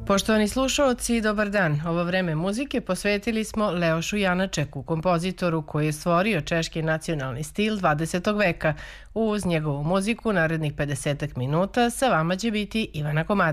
Poštovani slušaoci, dobar dan. Ovo vreme muzike posvetili smo Leošu Janačeku, kompozitoru koji je stvorio češki nacionalni stil 20. veka. Uz njegovu muziku narednih 50 minuta sa vama će biti Ivana Komadić.